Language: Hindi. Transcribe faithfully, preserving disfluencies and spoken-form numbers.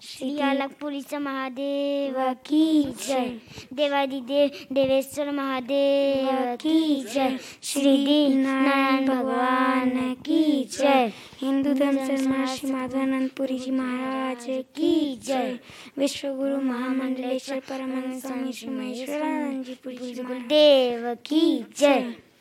श्री अलगपुरीचा महादेव की जय। देवादिदेव देवेश्वर महादेव की जय। श्री दीननारायण भगवान की जय। हिंदू धर्म शर्मा श्री माधवानंद पुरी जी महाराज की जय। विश्वगुरु महामंडलेश्वर परमहंस स्वामी श्री महेश्वरानंद जी पुरी जी देव की जय।